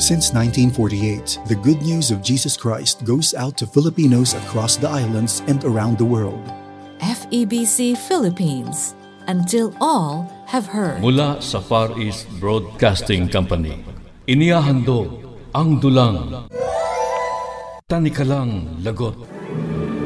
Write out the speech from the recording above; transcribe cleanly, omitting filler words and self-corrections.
Since 1948, the good news of Jesus Christ goes out to Filipinos across the islands and around the world. FEBC Philippines, until all have heard. Mula sa Far East Broadcasting Company, inihahandog ang dulang Tanikalang Lagot.